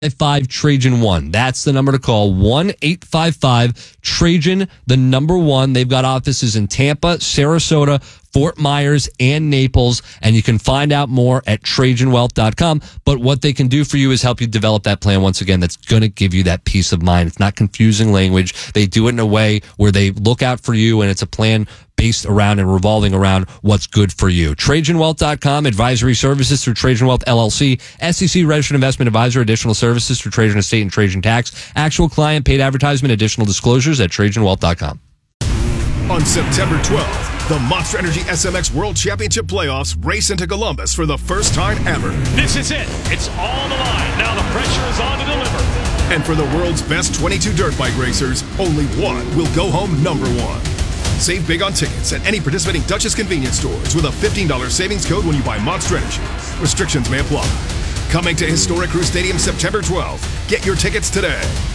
Trajan1. That's the number to call. 1-855-Trajan, the number 1. They've got offices in Tampa, Sarasota, Fort Myers, and Naples, and you can find out more at TrajanWealth.com. But what they can do for you is help you develop that plan once again that's going to give you that peace of mind. It's not confusing language. They do it in a way where they look out for you, and it's a plan based around and revolving around what's good for you. TrajanWealth.com, advisory services through Trajan Wealth LLC, SEC registered investment advisor, additional services through Trajan Estate and Trajan Tax, actual client paid advertisement, additional disclosures at TrajanWealth.com. On September 12th, the Monster Energy SMX World Championship Playoffs race into Columbus for the first time ever. This is it. It's all on the line. Now the pressure is on to deliver. And for the world's best 22 dirt bike racers, only one will go home number 1. Save big on tickets at any participating Duchess convenience stores with a $15 savings code when you buy Monster Energy. Restrictions may apply. Coming to Historic Crew Stadium September 12th. Get your tickets today.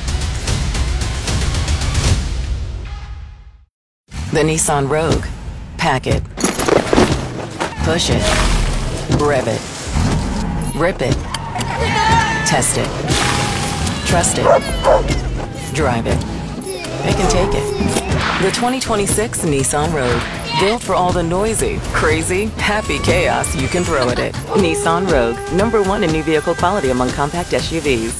The Nissan Rogue. Pack it. Push it. Rev it. Rip it. Test it. Trust it. Drive it. Pick and take it. The 2026 Nissan Rogue. Built for all the noisy, crazy, happy chaos you can throw at it. Nissan Rogue. Number 1 in new vehicle quality among compact SUVs.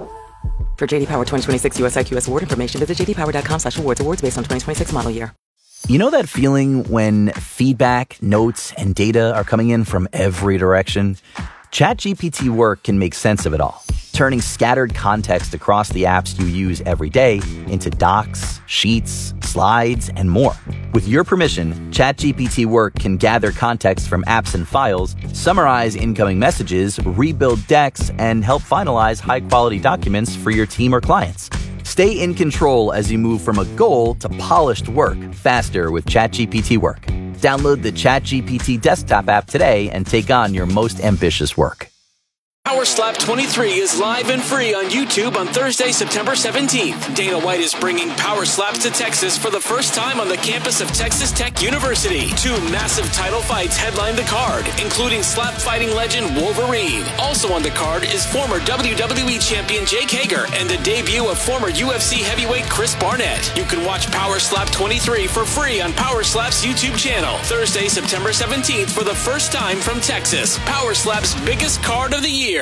For J.D. Power 2026 US IQS award information, visit jdpower.com/awards. Awards based on 2026 model year. You know that feeling when feedback, notes, and data are coming in from every direction? ChatGPT Work can make sense of it all, turning scattered context across the apps you use every day into docs, sheets, slides, and more. With your permission, ChatGPT Work can gather context from apps and files, summarize incoming messages, rebuild decks, and help finalize high-quality documents for your team or clients. Stay in control as you move from a goal to polished work faster with ChatGPT Work. Download the ChatGPT desktop app today and take on your most ambitious work. Power Slap 23 is live and free on YouTube on Thursday, September 17th. Dana White is bringing Power Slaps to Texas for the first time on the campus of Texas Tech University. 2 massive title fights headline the card, including slap fighting legend Wolverine. Also on the card is former WWE champion Jake Hager and the debut of former UFC heavyweight Chris Barnett. You can watch Power Slap 23 for free on Power Slap's YouTube channel. Thursday, September 17th for the first time from Texas. Power Slap's biggest card of the year.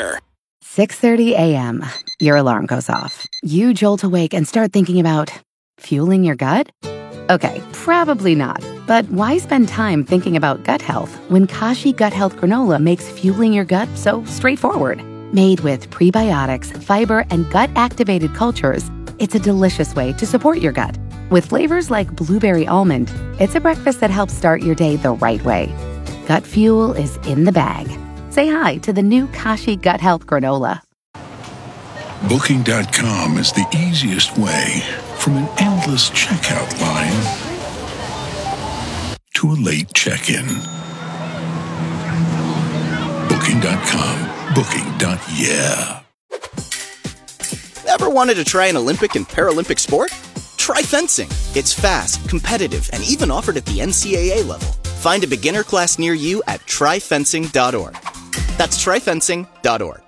6:30 a.m. Your alarm goes off. You jolt awake and start thinking about fueling your gut? Okay, probably not. But why spend time thinking about gut health when Kashi Gut Health Granola makes fueling your gut so straightforward? Made with prebiotics, fiber, and gut-activated cultures, it's a delicious way to support your gut. With flavors like blueberry almond, it's a breakfast that helps start your day the right way. Gut fuel is in the bag. Say hi to the new Kashi Gut Health Granola. Booking.com is the easiest way from an endless checkout line to a late check-in. Booking.com. Booking.yeah. Ever wanted to try an Olympic and Paralympic sport? Try fencing. It's fast, competitive, and even offered at the NCAA level. Find a beginner class near you at tryfencing.org. That's tryfencing.org.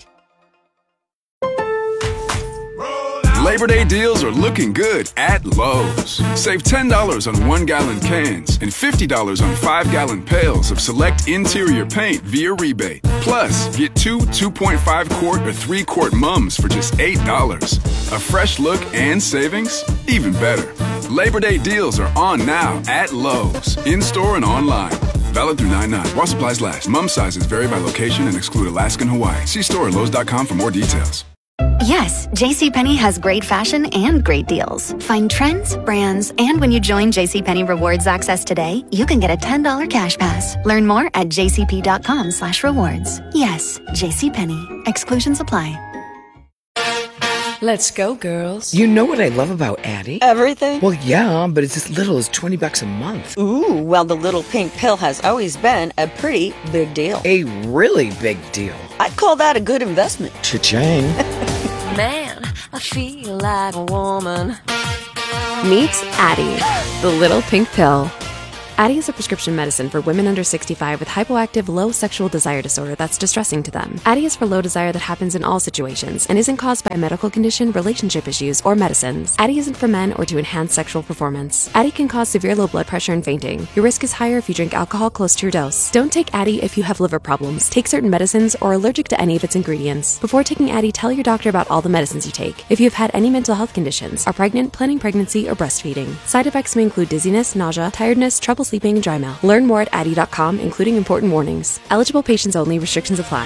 Labor Day deals are looking good at Lowe's. Save $10 on 1-gallon cans and $50 on 5-gallon pails of select interior paint via rebate. Plus, get 2 2.5-quart or 3-quart mums for just $8. A fresh look and savings? Even better. Labor Day deals are on now at Lowe's, in-store and online. Valid through 9/9. While supplies last. Mum sizes vary by location and exclude Alaska and Hawaii. See store at Lowe's.com for more details. Yes, JCPenney has great fashion and great deals. Find trends, brands, and when you join JCPenney Rewards Access today, you can get a $10 cash pass. Learn more at jcp.com/rewards. Yes, JCPenney. Exclusions apply. Let's go, girls. You know what I love about Addie? Everything? Well, yeah, but it's as little as $20 a month. Ooh, well, the little pink pill has always been a pretty big deal. A really big deal. I'd call that a good investment. Cha-ching. Man, I feel like a woman. Meet Addie, the little pink pill. Addyi is a prescription medicine for women under 65 with hypoactive low sexual desire disorder that's distressing to them. Addyi is for low desire that happens in all situations and isn't caused by a medical condition, relationship issues, or medicines. Addyi isn't for men or to enhance sexual performance. Addyi can cause severe low blood pressure and fainting. Your risk is higher if you drink alcohol close to your dose. Don't take Addyi if you have liver problems, take certain medicines, or are allergic to any of its ingredients. Before taking Addyi, tell your doctor about all the medicines you take. If you've had any mental health conditions, are pregnant, planning pregnancy, or breastfeeding. Side effects may include dizziness, nausea, tiredness, trouble sleeping, and dry mouth. Learn more at Addyi.com, including important warnings. Eligible patients only. Restrictions apply.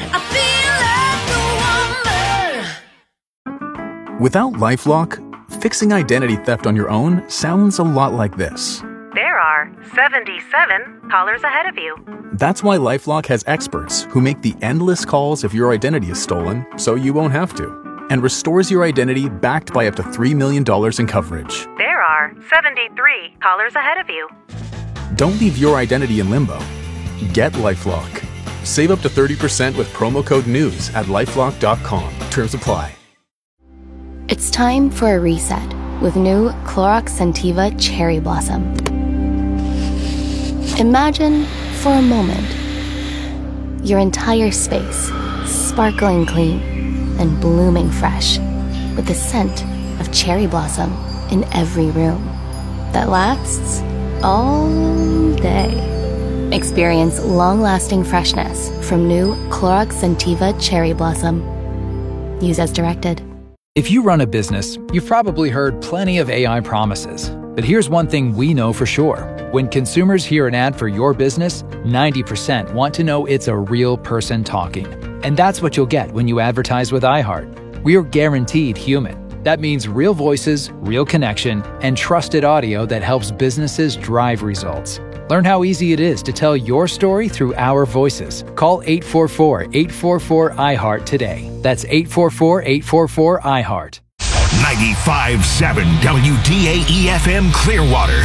Without LifeLock, fixing identity theft on your own sounds a lot like this. There are 77 callers ahead of you. That's why LifeLock has experts who make the endless calls if your identity is stolen, so you won't have to, and restores your identity backed by up to $3 million in coverage. There are 73 callers ahead of you. Don't leave your identity in limbo. Get LifeLock. Save up to 30% with promo code NEWS at LifeLock.com. Terms apply. It's time for a reset with new Clorox Scentiva Cherry Blossom. Imagine, for a moment, your entire space sparkling clean and blooming fresh with the scent of cherry blossom in every room that lasts all day. Experience long-lasting freshness from new Clorox Scentiva Cherry Blossom. Use as directed. If you run a business, you've probably heard plenty of AI promises. But here's one thing we know for sure. When consumers hear an ad for your business, 90% want to know it's a real person talking. And that's what you'll get when you advertise with iHeart. We are guaranteed human. That means real voices, real connection, and trusted audio that helps businesses drive results. Learn how easy it is to tell your story through our voices. Call 844-844-iHeart today. That's 844-844-iHeart. 95.7 WDAE-FM Clearwater,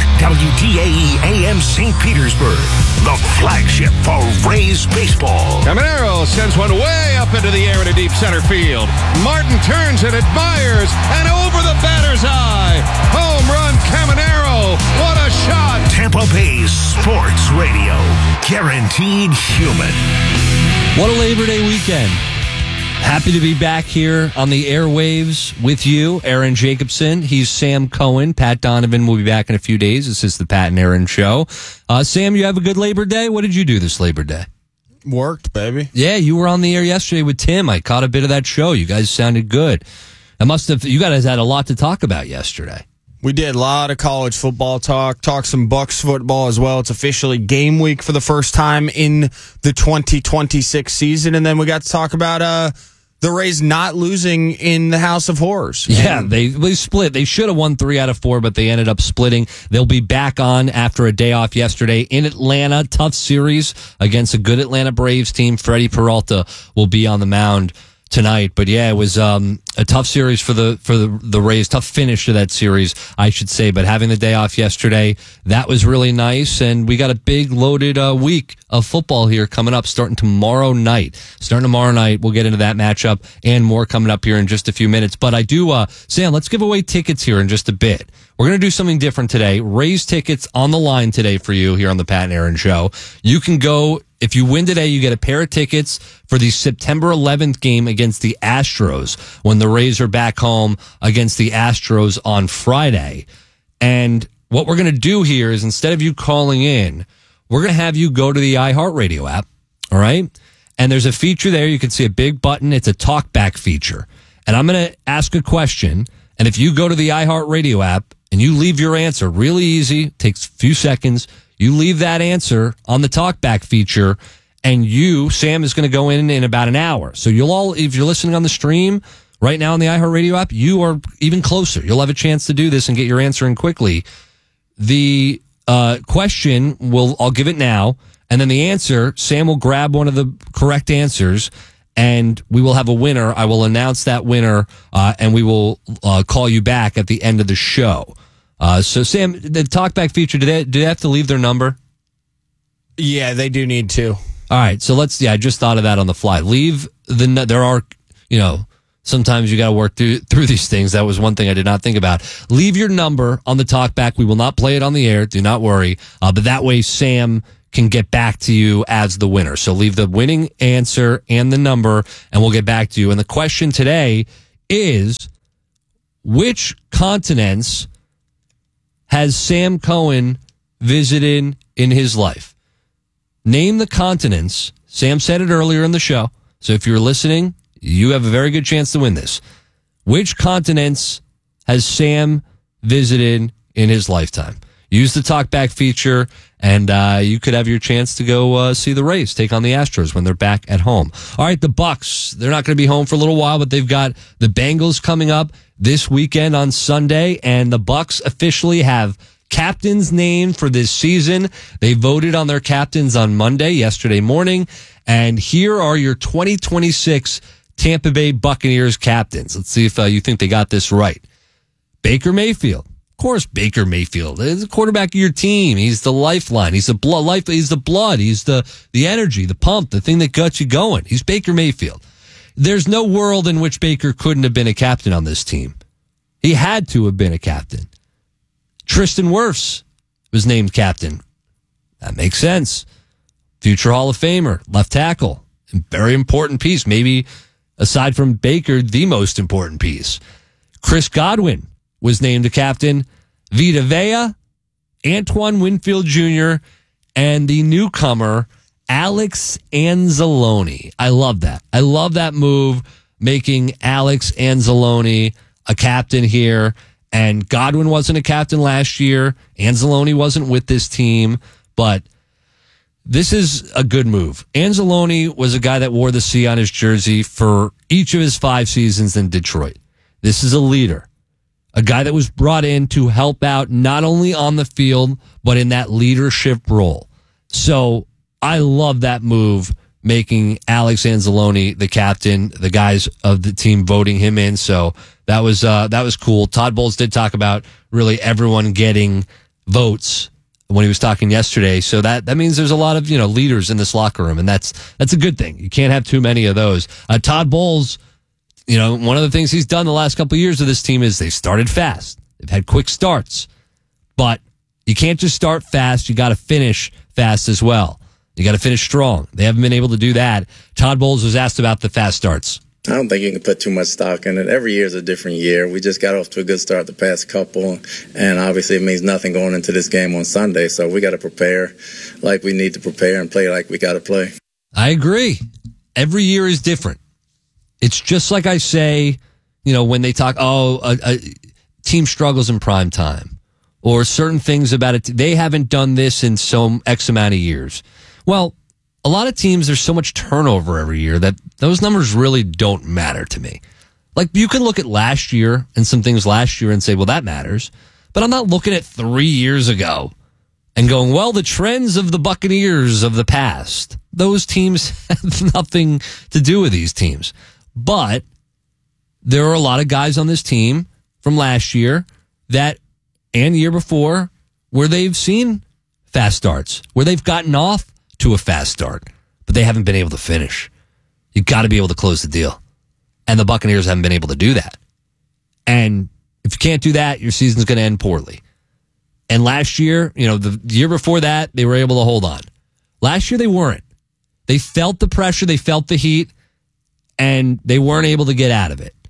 WDAE-AM St. Petersburg, the flagship for Rays baseball. Caminero sends one way up into the air in a deep center field. Martin turns it, admires, and over the batter's eye. Home run, Caminero. What a shot. Tampa Bay Sports Radio, guaranteed human. What a Labor Day weekend. Happy to be back here on the airwaves with you, Aaron Jacobson. He's Sam Cohen. Pat Donovan will be back in a few days. This is the Pat and Aaron Show. Sam, you have a good Labor Day? What did you do this Labor Day? Worked, baby. Yeah, you were on the air yesterday with Tim. I caught a bit of that show. You guys sounded good. You guys had a lot to talk about yesterday. We did a lot of college football talk some Bucks football as well. It's officially game week for the first time in the 2026 season. And then we got to talk about the Rays not losing in the House of Horrors. Yeah, they split. They should have won 3 out of 4, but they ended up splitting. They'll be back on after a day off yesterday in Atlanta. Tough series against a good Atlanta Braves team. Freddie Peralta will be on the mound tonight. But yeah, it was a tough series for the Rays, tough finish to that series, I should say. But having the day off yesterday, that was really nice. And we got a big loaded week of football here coming up starting tomorrow night. We'll get into that matchup and more coming up here in just a few minutes. But I do, Sam, let's give away tickets here in just a bit. We're going to do something different today. Rays tickets on the line today for you here on the Pat and Aaron Show. You can go, if you win today, you get a pair of tickets for the September 11th game against the Astros when the Rays are back home against the Astros on Friday. And what we're going to do here is instead of you calling in, we're going to have you go to the iHeartRadio app. All right. And there's a feature there. You can see a big button. It's a talkback feature. And I'm going to ask a question. And if you go to the iHeartRadio app and you leave your answer, really easy, takes a few seconds. You leave that answer on the talkback feature, and Sam, is going to go in about an hour. So if you're listening on the stream right now on the iHeartRadio app, you are even closer. You'll have a chance to do this and get your answer in quickly. The question, I'll give it now, and then the answer, Sam will grab one of the correct answers, and we will have a winner. I will announce that winner, and we will call you back at the end of the show. So, Sam, the talkback feature, do they have to leave their number? Yeah, they do need to. All right, so I just thought of that on the fly. There are, sometimes you got to work through these things. That was one thing I did not think about. Leave your number on the talkback. We will not play it on the air. Do not worry. But that way Sam can get back to you as the winner. So leave the winning answer and the number, and we'll get back to you. And the question today is, which continents has Sam Cohen visited in his life? Name the continents. Sam said it earlier in the show. So if you're listening, you have a very good chance to win this. Which continents has Sam visited in his lifetime? Use the talkback feature, and you could have your chance to go see the Rays take on the Astros when they're back at home. All right, the Bucks, they're not going to be home for a little while, but they've got the Bengals coming up this weekend on Sunday, and the Bucks officially have captains named for this season. They voted on their captains on Monday, yesterday morning, and here are your 2026 Tampa Bay Buccaneers captains. Let's see if you think they got this right. Baker Mayfield. Of course, Baker Mayfield is the quarterback of your team. He's the lifeline. He's the blood. He's the blood. He's the energy, the pump, the thing that gets you going. He's Baker Mayfield. There's no world in which Baker couldn't have been a captain on this team. He had to have been a captain. Tristan Wirfs was named captain. That makes sense. Future Hall of Famer, left tackle, very important piece. Maybe aside from Baker, the most important piece. Chris Godwin was named a captain. Vita Vea, Antoine Winfield Jr., and the newcomer, Alex Anzalone. I love that. I love that move, making Alex Anzalone a captain here. And Godwin wasn't a captain last year. Anzalone wasn't with this team, but this is a good move. Anzalone was a guy that wore the C on his jersey for each of his 5 seasons in Detroit. This is a leader, a guy that was brought in to help out not only on the field, but in that leadership role. So I love that move, making Alex Anzalone the captain, the guys of the team voting him in. So that was cool. Todd Bowles did talk about really everyone getting votes when he was talking yesterday. So that means there's a lot of, leaders in this locker room, and that's a good thing. You can't have too many of those. Todd Bowles, one of the things he's done the last couple of years with this team is they started fast. They've had quick starts, but you can't just start fast. You got to finish fast as well. You got to finish strong. They haven't been able to do that. Todd Bowles was asked about the fast starts. I don't think you can put too much stock in it. Every year is a different year. We just got off to a good start the past couple, and obviously it means nothing going into this game on Sunday, so we got to prepare like we need to prepare and play like we got to play. I agree. Every year is different. It's just like I say, when they talk, a team struggles in prime time, or certain things about it. They haven't done this in some X amount of years. Well, a lot of teams, there's so much turnover every year that those numbers really don't matter to me. Like, you can look at last year and some things last year and say, well, that matters. But I'm not looking at 3 years ago and going, well, the trends of the Buccaneers of the past, those teams have nothing to do with these teams. But there are a lot of guys on this team from last year and the year before where they've seen fast starts, where they've gotten off to a fast start, but they haven't been able to finish. You got to be able to close the deal. And the Buccaneers haven't been able to do that. And if you can't do that, your season's going to end poorly. And last year, the year before that, they were able to hold on. Last year, they weren't. They felt the pressure, they felt the heat, and they weren't able to get out of it.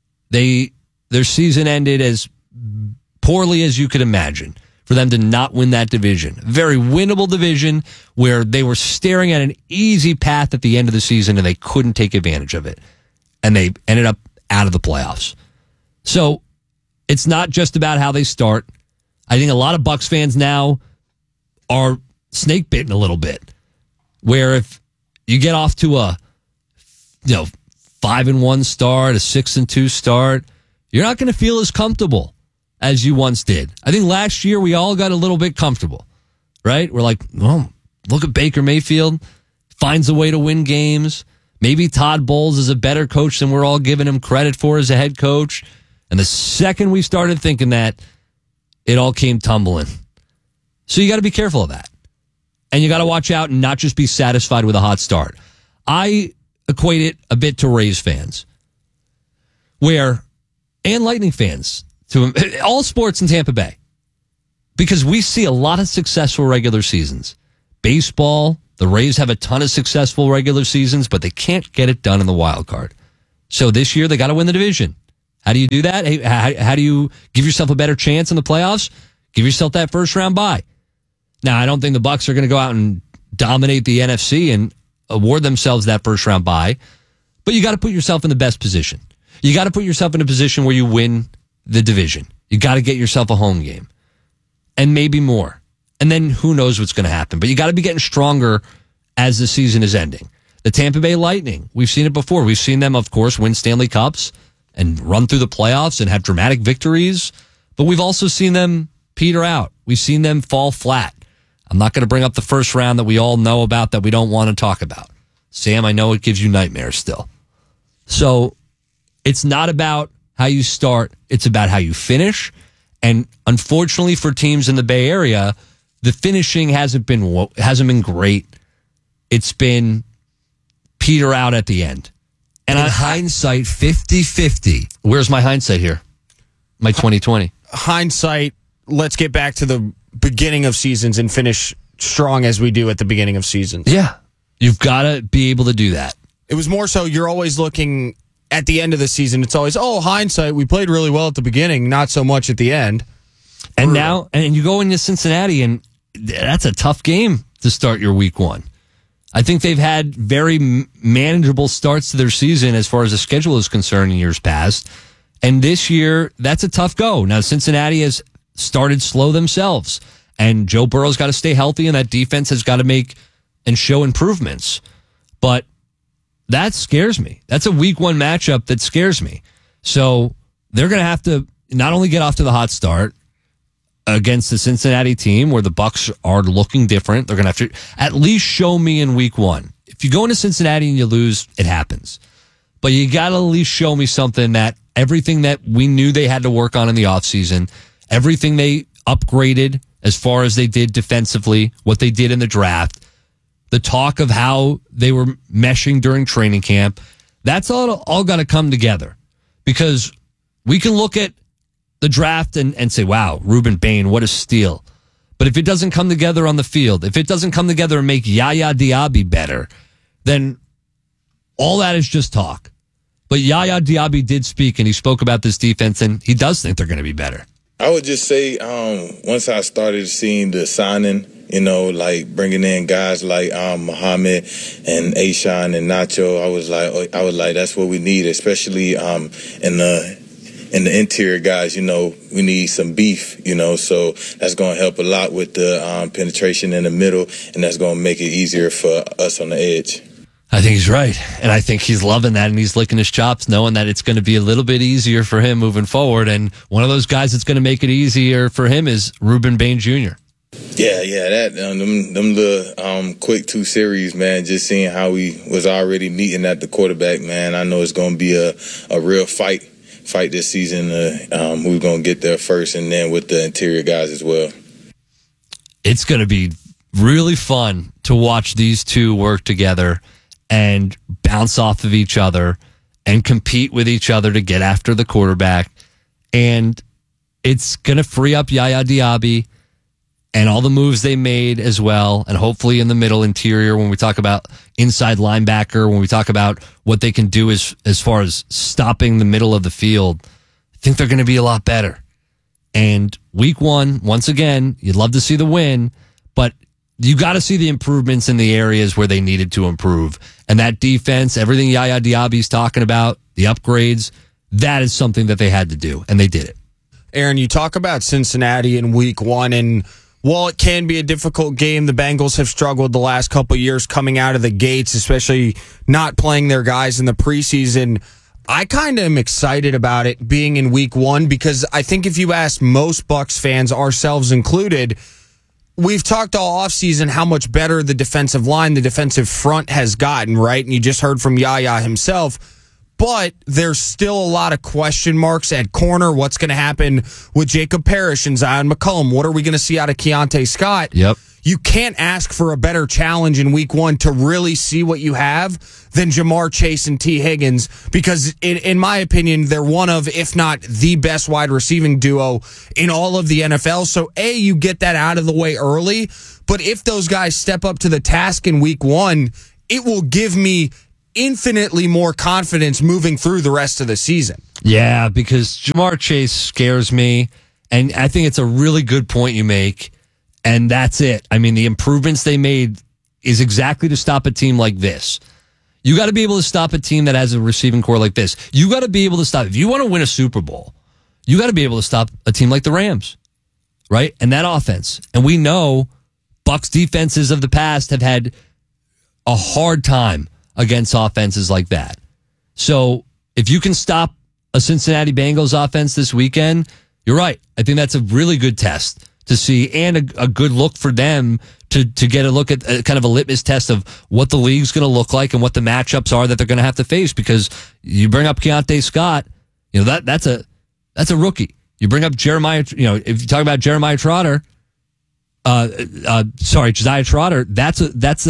Their season ended as poorly as you could imagine for them to not win that division. Very winnable division where they were staring at an easy path at the end of the season and they couldn't take advantage of it. And they ended up out of the playoffs. So it's not just about how they start. I think a lot of Bucs fans now are snake bitten a little bit, where if you get off to a 5-1 start, a 6-2 start, you're not going to feel as comfortable as you once did. I think last year we all got a little bit comfortable, right? We're like, oh, look at Baker Mayfield, finds a way to win games. Maybe Todd Bowles is a better coach than we're all giving him credit for as a head coach. And the second we started thinking that, it all came tumbling. So you got to be careful of that. And you got to watch out and not just be satisfied with a hot start. I equate it a bit to Rays fans. and Lightning fans, to all sports in Tampa Bay, because we see a lot of successful regular seasons. Baseball, the Rays have a ton of successful regular seasons, but they can't get it done in the wild card. So this year they got to win the division. How do you do that? How do you give yourself a better chance in the playoffs? Give yourself that first round bye. Now, I don't think the Bucs are going to go out and dominate the NFC and award themselves that first round bye, but you got to put yourself in the best position. You got to put yourself in a position where you win the division. You got to get yourself a home game and maybe more. And then who knows what's going to happen, but you got to be getting stronger as the season is ending. The Tampa Bay Lightning, we've seen it before. We've seen them, of course, win Stanley Cups and run through the playoffs and have dramatic victories, but we've also seen them peter out. We've seen them fall flat. I'm not going to bring up the first round that we all know about that we don't want to talk about. Sam, I know it gives you nightmares still. So it's not about how you start. It's about how you finish. And unfortunately for teams in the Bay Area, the finishing hasn't been great. It's been peter out at the end. And on hindsight, 50-50. Where's my hindsight here? My 2020. Hindsight, let's get back to the beginning of seasons and finish strong as we do at the beginning of seasons. Yeah. You've got to be able to do that. It was more so you're always looking at the end of the season. It's always, hindsight, we played really well at the beginning, not so much at the end. And now, and you go into Cincinnati, and that's a tough game to start your week one. I think they've had very manageable starts to their season as far as the schedule is concerned in years past. And this year, that's a tough go. Now, Cincinnati has started slow themselves, and Joe Burrow's got to stay healthy, and that defense has got to make and show improvements. But that scares me. That's a week one matchup that scares me. So they're going to have to not only get off to the hot start against the Cincinnati team where the Bucs are looking different, they're going to have to at least show me in week one. If you go into Cincinnati and you lose, it happens. But you got to at least show me something that everything that we knew they had to work on in the offseason, everything they upgraded as far as they did defensively, what they did in the draft, the talk of how they were meshing during training camp, that's all got to come together. Because we can look at the draft and say, wow, Ruben Bain, what a steal. But if it doesn't come together on the field, if it doesn't come together and make Yaya Diaby better, then all that is just talk. But Yaya Diaby did speak, and he spoke about this defense, and he does think they're going to be better. I would just say once I started seeing the signing, like bringing in guys like Muhammad and Ashawn and Nacho, I was like, that's what we need, especially in the interior guys. We need some beef. So that's going to help a lot with the penetration in the middle, and that's going to make it easier for us on the edge. I think he's right, and I think he's loving that, and he's licking his chops knowing that it's going to be a little bit easier for him moving forward, and one of those guys that's going to make it easier for him is Ruben Bain Jr. Yeah, that them little quick 2 series, man, just seeing how he was already meeting at the quarterback, man, I know it's going to be a real fight this season, who's going to get there first, and then with the interior guys as well. It's going to be really fun to watch these two work together and bounce off of each other and compete with each other to get after the quarterback. And it's going to free up Yaya Diaby and all the moves they made as well. And hopefully in the middle interior, when we talk about inside linebacker, when we talk about what they can do as far as stopping the middle of the field, I think they're going to be a lot better. And week one, once again, you'd love to see the win, but you got to see the improvements in the areas where they needed to improve. And that defense, everything Yaya Diaby's talking about, the upgrades, that is something that they had to do, and they did it. Aaron, you talk about Cincinnati in week one, and while it can be a difficult game, the Bengals have struggled the last couple of years coming out of the gates, especially not playing their guys in the preseason. I kind of am excited about it being in week one because I think if you ask most Bucs fans, ourselves included, we've talked all offseason how much better the defensive line, the defensive front has gotten, right? And you just heard from Yaya himself. But there's still a lot of question marks at corner. What's going to happen with Jacob Parrish and Zion McCollum? What are we going to see out of Keontae Scott? Yep. you can't ask for a better challenge in week 1 to really see what you have than Jamar Chase and T. Higgins, because in my opinion, they're one of, if not the best wide receiving duo in all of the NFL. So you get that out of the way early, but if those guys step up to the task in week 1, it will give me infinitely more confidence moving through the rest of the season. Yeah, because Jamar Chase scares me, and I think it's a really good point you make. And that's it. I mean, the improvements they made is exactly to stop a team like this. You got to be able to stop a team that has a receiving core like this. You got to be able to stop. If you want to win a Super Bowl, you got to be able to stop a team like the Rams, right? And that offense. And we know Bucs defenses of the past have had a hard time against offenses like that. So if you can stop a Cincinnati Bengals offense this weekend, you're right. I think that's a really good test to see, and a good look for them to get a look at kind of a litmus test of what the league's going to look like and what the matchups are that they're going to have to face. Because you bring up Keontae Scott, that's a rookie. You bring up Jeremiah, if you talk about Josiah Trotter, that's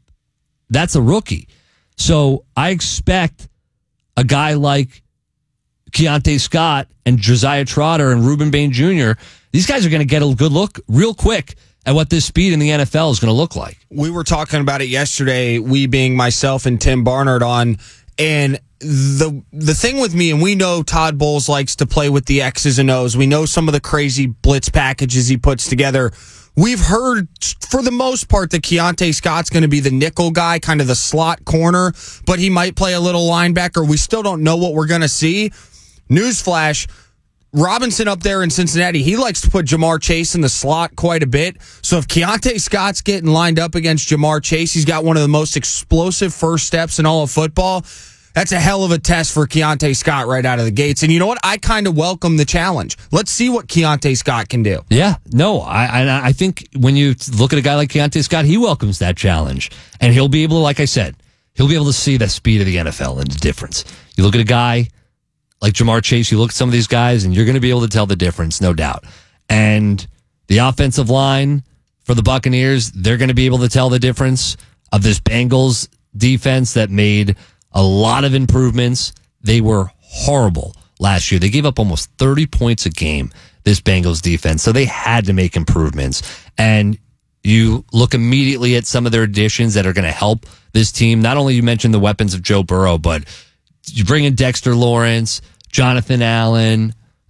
a rookie. So I expect a guy like Keontae Scott and Josiah Trotter and Reuben Bain Jr., these guys are going to get a good look real quick at what this speed in the NFL is going to look like. We were talking about it yesterday, we being myself and Tim Barnard on, and the thing with me, and we know Todd Bowles likes to play with the X's and O's. We know some of the crazy blitz packages he puts together. We've heard, for the most part, that Keontae Scott's going to be the nickel guy, kind of the slot corner, but he might play a little linebacker. We still don't know what we're going to see. Newsflash, Robinson up there in Cincinnati, he likes to put Jamar Chase in the slot quite a bit. So if Keontae Scott's getting lined up against Jamar Chase, he's got one of the most explosive first steps in all of football. That's a hell of a test for Keontae Scott right out of the gates. And you know what? I kind of welcome the challenge. Let's see what Keontae Scott can do. Yeah, no, I think when you look at a guy like Keontae Scott, he welcomes that challenge. And he'll be able to, like I said, he'll be able to see the speed of the NFL and the difference. You look at a guy like Jamar Chase, you look at some of these guys, and you're going to be able to tell the difference, no doubt. And the offensive line for the Buccaneers, they're going to be able to tell the difference of this Bengals defense that made a lot of improvements. They were horrible last year. They gave up almost 30 points a game, this Bengals defense, so they had to make improvements. And you look immediately at some of their additions that are going to help this team. Not only you mentioned the weapons of Joe Burrow, but you bring in Dexter Lawrence, Jonathan Allen,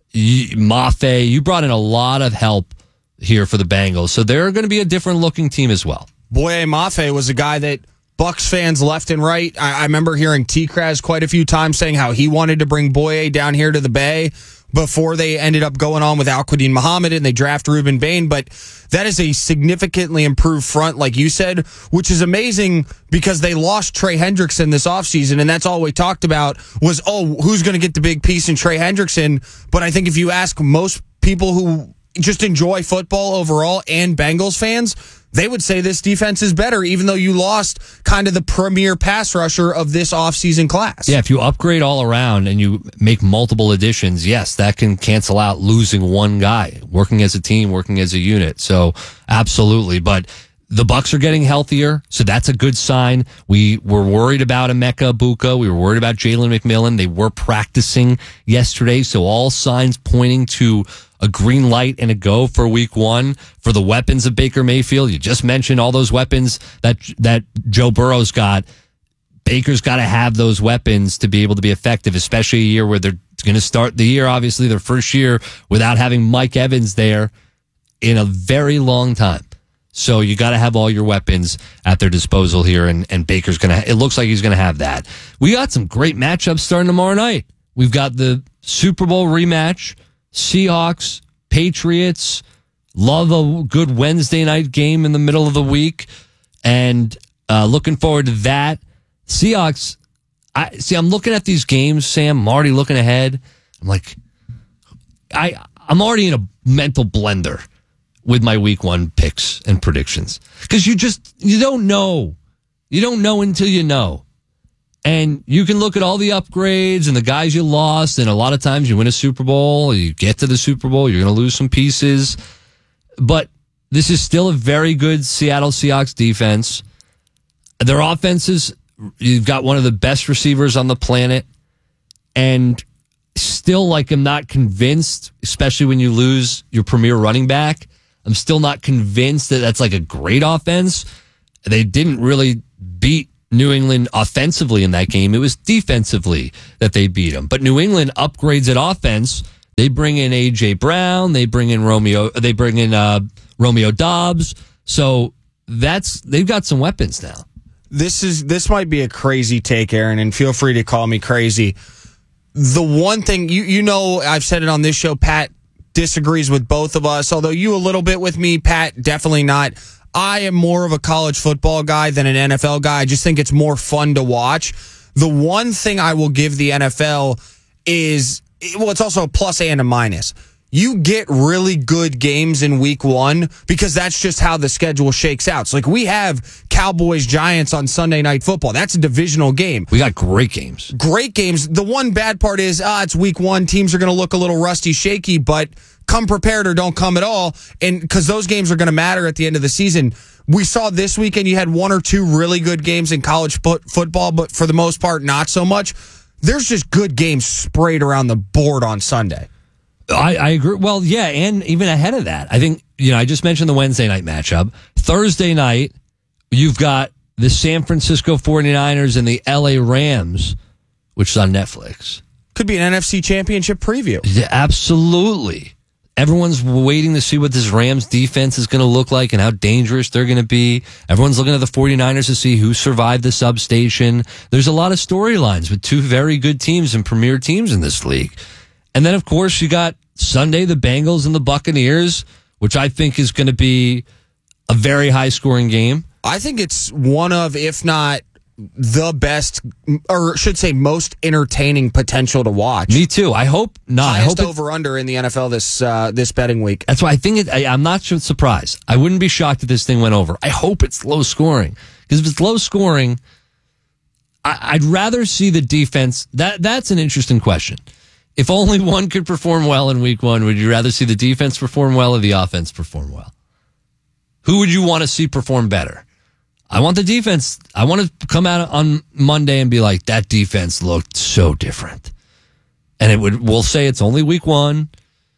Mafe. You brought in a lot of help here for the Bengals. So they're going to be a different looking team as well. Boye Mafe was a guy that Bucs fans left and right. I remember hearing T-Kraz quite a few times saying how he wanted to bring Boye down here to the Bay before they ended up going on with Al-Quadin Muhammad and they draft Reuben Bain. But that is a significantly improved front, like you said, which is amazing because they lost Trey Hendrickson this offseason, and that's all we talked about was, who's going to get the big piece in Trey Hendrickson? But I think if you ask most people who just enjoy football overall and Bengals fans, they would say this defense is better, even though you lost kind of the premier pass rusher of this offseason class. Yeah, if you upgrade all around and you make multiple additions, yes, that can cancel out losing one guy, working as a team, working as a unit. So absolutely. But the Bucs are getting healthier, so that's a good sign. We were worried about Emeka Egbuka. We were worried about Jalen McMillan. They were practicing yesterday, so all signs pointing to a green light and a go for week 1 for the weapons of Baker Mayfield. You just mentioned all those weapons that Joe Burrow's got. Baker's got to have those weapons to be able to be effective, especially a year where they're going to start the year, obviously their first year, without having Mike Evans there in a very long time. So you got to have all your weapons at their disposal here, and Baker's going to, it looks like he's going to have that. We got some great matchups starting tomorrow night. We've got the Super Bowl rematch, Seahawks, Patriots. Love a good Wednesday night game in the middle of the week, and looking forward to that. Seahawks, I'm looking at these games, Sam. I'm already looking ahead. I'm like, I'm already in a mental blender with my week 1 picks and predictions, because you don't know. You don't know until you know. And you can look at all the upgrades and the guys you lost, and a lot of times you win a Super Bowl, you get to the Super Bowl, you're going to lose some pieces. But this is still a very good Seattle Seahawks defense. Their offenses, you've got one of the best receivers on the planet. And still, I'm not convinced, especially when you lose your premier running back. I'm still not convinced that that's a great offense. They didn't really beat New England offensively in that game. It was defensively that they beat them. But New England upgrades at offense. They bring in A.J. Brown. They bring in Romeo Doubs. So they've got some weapons now. This might be a crazy take, Aaron, and feel free to call me crazy. The one thing, you know, I've said it on this show, Pat disagrees with both of us, although you a little bit with me, Pat, definitely not. I am more of a college football guy than an NFL guy. I just think it's more fun to watch. The one thing I will give the NFL is, it's also a plus and a minus. You get really good games in week one because that's just how the schedule shakes out. So we have Cowboys-Giants on Sunday Night Football. That's a divisional game. We got great games. Great games. The one bad part is, it's week one. Teams are going to look a little rusty, shaky, but come prepared or don't come at all. And because those games are going to matter at the end of the season. We saw this weekend you had one or two really good games in college football, but for the most part, not so much. There's just good games sprayed around the board on Sunday. I agree. Well, yeah, and even ahead of that, I think, I just mentioned the Wednesday night matchup. Thursday night, you've got the San Francisco 49ers and the LA Rams, which is on Netflix. Could be an NFC Championship preview. Yeah, absolutely. Everyone's waiting to see what this Rams defense is going to look like and how dangerous they're going to be. Everyone's looking at the 49ers to see who survived the substation. There's a lot of storylines with two very good teams and premier teams in this league. And then, of course, you got Sunday, the Bengals and the Buccaneers, which I think is going to be a very high-scoring game. I think it's one of, if not the best, or should say most entertaining potential to watch. Me too. I hope not. Highest over-under in the NFL this betting week. That's why I think I'm not surprised. I wouldn't be shocked if this thing went over. I hope it's low-scoring. Because if it's low-scoring, I'd rather see the defense. That's an interesting question. If only one could perform well in week one, would you rather see the defense perform well or the offense perform well? Who would you want to see perform better? I want the defense. I want to come out on Monday and be like, that defense looked so different. And we'll say it's only week one.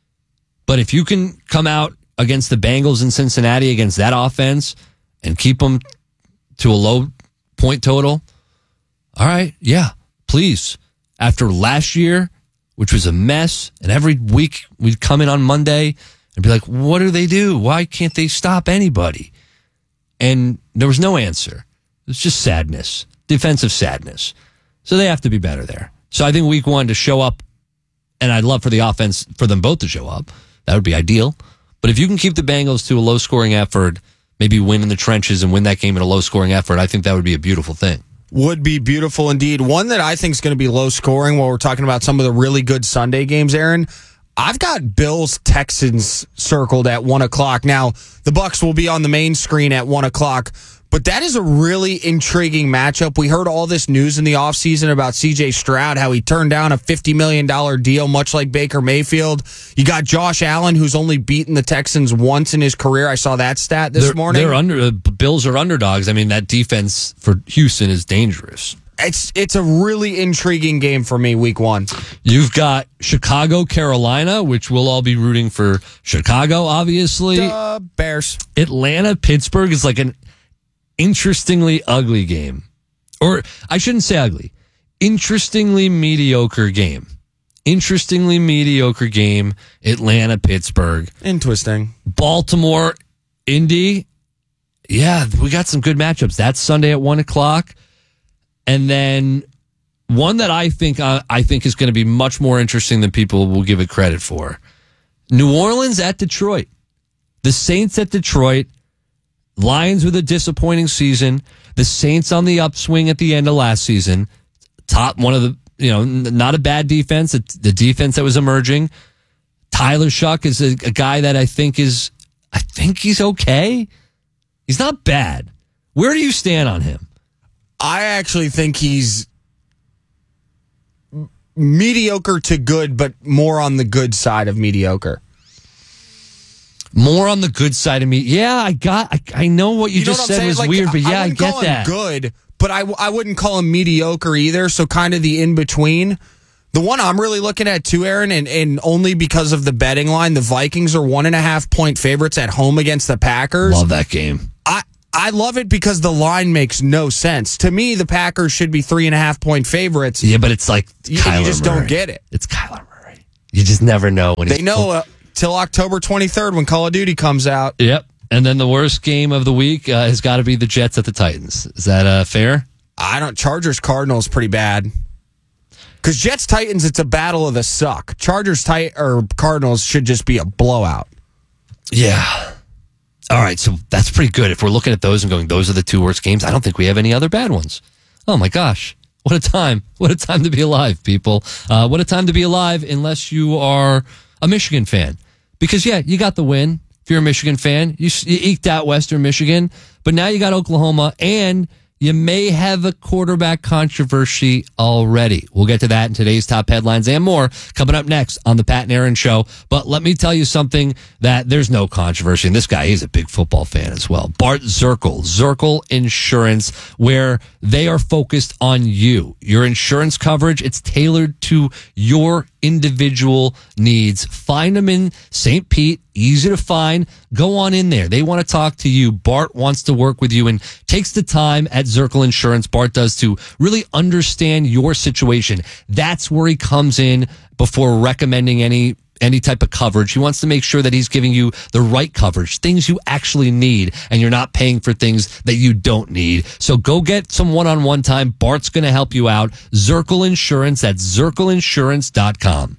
But if you can come out against the Bengals in Cincinnati against that offense and keep them to a low point total, all right, yeah, please. After last year, which was a mess, and every week we'd come in on Monday and be like, what do they do? Why can't they stop anybody? And there was no answer. It was just sadness, defensive sadness. So they have to be better there. So I think week one to show up, and I'd love for the offense, for them both to show up. That would be ideal. But if you can keep the Bengals to a low-scoring effort, maybe win in the trenches and win that game in a low-scoring effort, I think that would be a beautiful thing. Would be beautiful indeed. One that I think is going to be low scoring while we're talking about some of the really good Sunday games, Aaron. I've got Bills-Texans circled at 1 o'clock. Now, the Bucs will be on the main screen at 1 o'clock, but that is a really intriguing matchup. We heard all this news in the offseason about C.J. Stroud, how he turned down a $50 million deal, much like Baker Mayfield. You got Josh Allen, who's only beaten the Texans once in his career. I saw that stat this morning. The Bills are underdogs. I mean, that defense for Houston is dangerous. It's a really intriguing game for me, week one. You've got Chicago, Carolina, which we'll all be rooting for Chicago, obviously. Bears. Atlanta, Pittsburgh is like an interestingly ugly game. Or I shouldn't say ugly. Interestingly mediocre game. Interestingly mediocre game. Atlanta, Pittsburgh. Interesting. Baltimore, Indy. Yeah, we got some good matchups. That's Sunday at 1 o'clock. And then one that I think is going to be much more interesting than people will give it credit for. New Orleans at Detroit. The Saints at Detroit. Lions with a disappointing season. The Saints on the upswing at the end of last season. One of the, not a bad defense. The defense that was emerging. Tyler Shuck is a guy that I think he's okay. He's not bad. Where do you stand on him? I actually think he's mediocre to good, but more on the good side of mediocre. More on the good side of me. Yeah, I know what you just said was weird, but yeah, I get that. Good, but I wouldn't call him mediocre either. So kind of the in between. The one I'm really looking at too, Aaron, and only because of the betting line, the Vikings are 1.5 point favorites at home against the Packers. Love that game. I love it because the line makes no sense. To me, the Packers should be 3.5 point favorites. Yeah, but it's like you just don't get it. It's Kyler Murray. You just never know when they know till October 23rd when Call of Duty comes out. Yep. And then the worst game of the week has got to be the Jets at the Titans. Is that fair? Chargers Cardinals pretty bad. Because Jets Titans, it's a battle of the suck. Chargers Cardinals should just be a blowout. Yeah. All right, so that's pretty good. If we're looking at those and going, those are the two worst games, I don't think we have any other bad ones. Oh my gosh. What a time. What a time to be alive, people. What a time to be alive unless you are a Michigan fan. Because, yeah, you got the win. If you're a Michigan fan, you eked out Western Michigan. But now you got Oklahoma, and you may have a quarterback controversy already. We'll get to that in today's top headlines and more coming up next on the Pat and Aaron Show. But let me tell you something that there's no controversy. And this guy, he's a big football fan as well. Bart Zirkle Insurance, where they are focused on you. Your insurance coverage, it's tailored to your individual needs. Find them in St. Pete. Easy to find. Go on in there. They want to talk to you. Bart wants to work with you and takes the time at Zirkle Insurance. Bart does to really understand your situation. That's where he comes in before recommending any type of coverage. He wants to make sure that he's giving you the right coverage, things you actually need, and you're not paying for things that you don't need. So go get some one-on-one time. Bart's going to help you out. Zirkle Insurance at zirkleinsurance.com.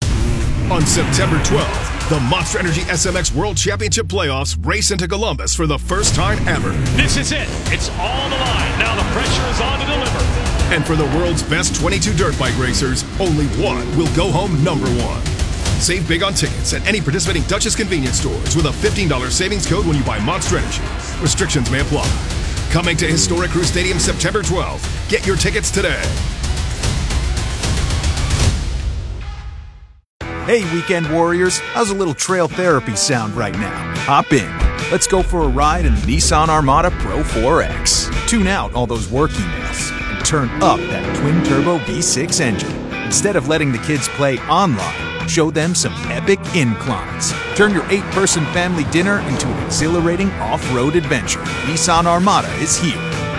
On September 12th, the Monster Energy SMX World Championship Playoffs race into Columbus for the first time ever. This is it. It's all the line. Now the pressure is on to deliver. And for the world's best 22 dirt bike racers, only one will go home number one. Save big on tickets at any participating Dutchess convenience stores with a $15 savings code when you buy Monster Energy. Restrictions may apply. Coming to Historic Crew Stadium September 12th. Get your tickets today. Hey, weekend warriors, how's a little trail therapy sound right now? Hop in. Let's go for a ride in the Nissan Armada Pro 4X. Tune out all those work emails and turn up that twin-turbo V6 engine. Instead of letting the kids play online, show them some epic inclines. Turn your 8-person family dinner into an exhilarating off-road adventure. Nissan Armada is here.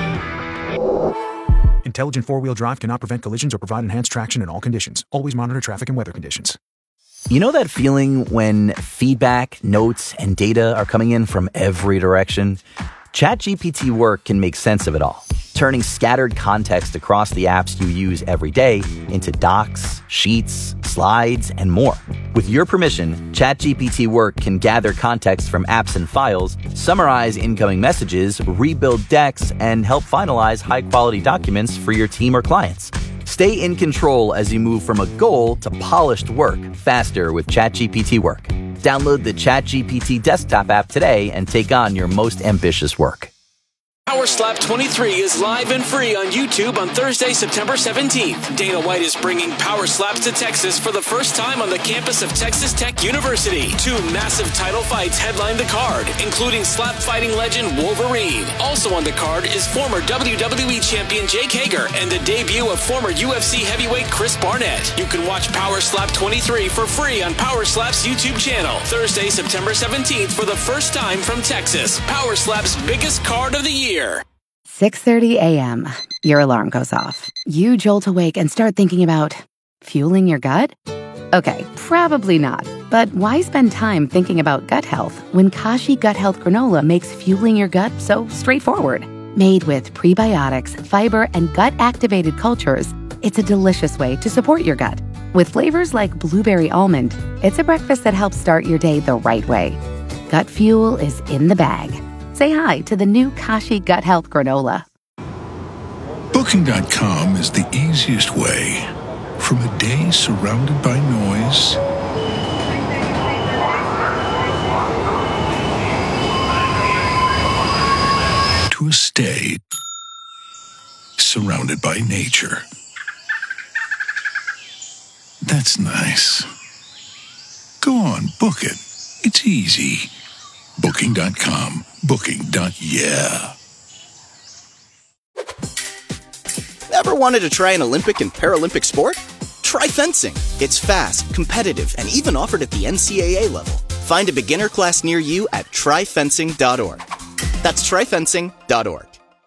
Intelligent four-wheel drive cannot prevent collisions or provide enhanced traction in all conditions. Always monitor traffic and weather conditions. You know that feeling when feedback, notes, and data are coming in from every direction? ChatGPT Work can make sense of it all, turning scattered context across the apps you use every day into docs, sheets, slides, and more. With your permission, ChatGPT Work can gather context from apps and files, summarize incoming messages, rebuild decks, and help finalize high-quality documents for your team or clients. Stay in control as you move from a goal to polished work faster with ChatGPT Work. Download the ChatGPT desktop app today and take on your most ambitious work. Power Slap 23 is live and free on YouTube on Thursday, September 17th. Dana White is bringing Power Slaps to Texas for the first time on the campus of Texas Tech University. 2 massive title fights headline the card, including slap fighting legend Wolverine. Also on the card is former WWE champion Jake Hager and the debut of former UFC heavyweight Chris Barnett. You can watch Power Slap 23 for free on Power Slap's YouTube channel. Thursday, September 17th for the first time from Texas. Power Slap's biggest card of the year. 6:30 a.m. Your alarm goes off. You jolt awake and start thinking about fueling your gut? Okay, probably not. But why spend time thinking about gut health when Kashi Gut Health Granola makes fueling your gut so straightforward? Made with prebiotics, fiber, and gut-activated cultures, it's a delicious way to support your gut. With flavors like blueberry almond, it's a breakfast that helps start your day the right way. Gut fuel is in the bag. Say hi to the new Kashi Gut Health Granola. Booking.com is the easiest way. From a day surrounded by noise to a stay surrounded by nature. That's nice. Go on, book it. It's easy. Booking.com. Booking.yeah. Ever wanted to try an Olympic and Paralympic sport? Try fencing. It's fast, competitive, and even offered at the NCAA level. Find a beginner class near you at tryfencing.org. That's tryfencing.org.